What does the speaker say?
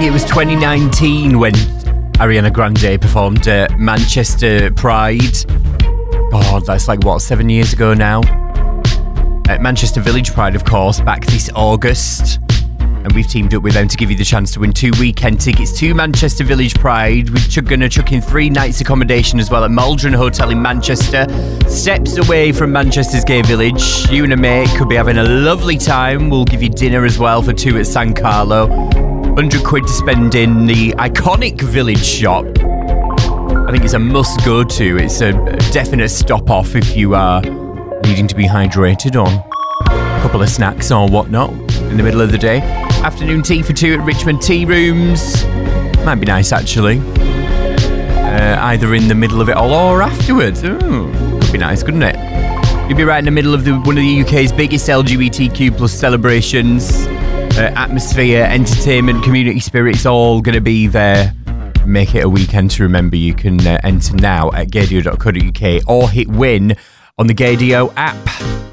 it was 2019 when Ariana Grande performed at Manchester Pride. God, that's like, 7 years ago now? At Manchester Village Pride, of course, back this August. And we've teamed up with them to give you the chance to win 2 weekend tickets to Manchester Village Pride. We're going to chuck in 3 nights accommodation as well at Maldron Hotel in Manchester. Steps away from Manchester's Gay Village. You and a mate could be having a lovely time. We'll give you dinner as well for 2 at San Carlo. 100 quid to spend in the iconic Village shop. I think it's a must go to. It's a definite stop off if you are needing to be hydrated on a couple of snacks or whatnot in the middle of the day. Afternoon tea for 2 at Richmond Tea Rooms. Might be nice, actually. Either in the middle of it all or afterwards. Ooh, could be nice, couldn't it? You'll be right in the middle of one of the UK's biggest LGBTQ plus celebrations. Atmosphere, entertainment, community spirit, it's all going to be there. Make it a weekend to remember. You can enter now at gaydio.co.uk or hit win on the Gaydio app.